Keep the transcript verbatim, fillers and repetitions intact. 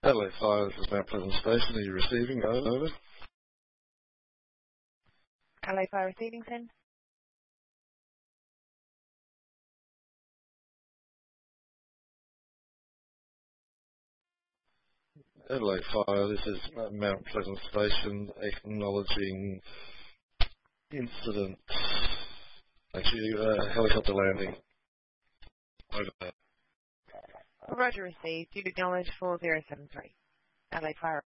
Adelaide Fire, this is Mount Pleasant Station. Are you receiving? Over. Adelaide Fire receiving, send. Adelaide Fire, this is Mount Pleasant Station, acknowledging incident. Actually, uh, helicopter landing. Over. Roger received. You've acknowledged four zero seven three. Adelaide Fire.